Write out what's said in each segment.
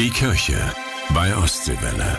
Die Kirche bei Ostseewelle.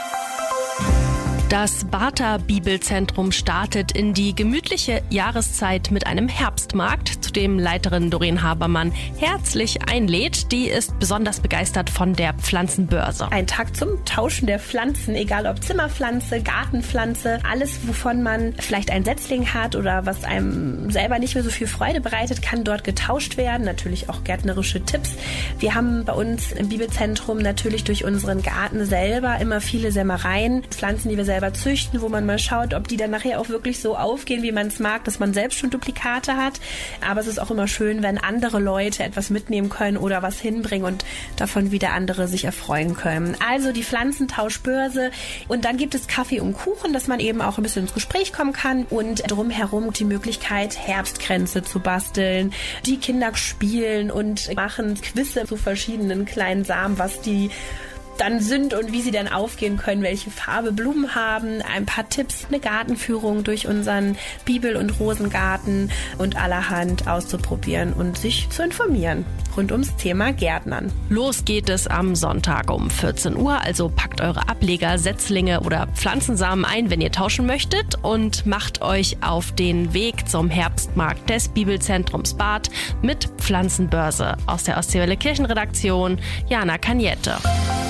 Das Barther Bibelzentrum startet in die gemütliche Jahreszeit mit einem Herbstmarkt, zu dem Leiterin Doreen Habermann herzlich einlädt. Die ist besonders begeistert von der Pflanzenbörse. Ein Tag zum Tauschen der Pflanzen, egal ob Zimmerpflanze, Gartenpflanze, alles, wovon man vielleicht ein Setzling hat oder was einem selber nicht mehr so viel Freude bereitet, kann dort getauscht werden. Natürlich auch gärtnerische Tipps. Wir haben bei uns im Bibelzentrum natürlich durch unseren Garten selber immer viele Sämereien, Pflanzen, die wir selber züchten, wo man mal schaut, ob die dann nachher auch wirklich so aufgehen, wie man es mag, dass man selbst schon Duplikate hat. Aber es ist auch immer schön, wenn andere Leute etwas mitnehmen können oder was hinbringen und davon wieder andere sich erfreuen können. Also die Pflanzentauschbörse, und dann gibt es Kaffee und Kuchen, dass man eben auch ein bisschen ins Gespräch kommen kann, und drumherum die Möglichkeit, Herbstkränze zu basteln. Die Kinder spielen und machen Quizze zu verschiedenen kleinen Samen, was die dann sind und wie sie dann aufgehen können, welche Farbe Blumen haben, ein paar Tipps, eine Gartenführung durch unseren Bibel- und Rosengarten und allerhand auszuprobieren und sich zu informieren rund ums Thema Gärtnern. Los geht es am Sonntag um 14 Uhr, also packt eure Ableger, Setzlinge oder Pflanzensamen ein, wenn ihr tauschen möchtet, und macht euch auf den Weg zum Herbstmarkt des Bibelzentrums Barth mit Pflanzenbörse. Aus der Ostseewelle Kirchenredaktion, Jana Kaniette.